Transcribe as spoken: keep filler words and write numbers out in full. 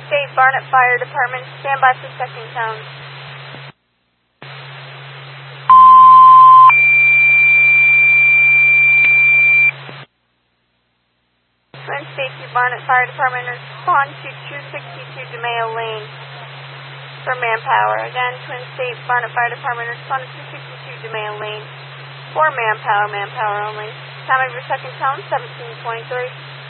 State Barnett Fire Department, stand by for second tone. Twin Safety Barnett Fire Department, respond to two sixty-two DeMayo Lane for manpower. Again, Twin State Barnett Fire Department, respond to two sixty-two DeMayo Lane for manpower, manpower only. Time of your second tone, seventeen twenty-three.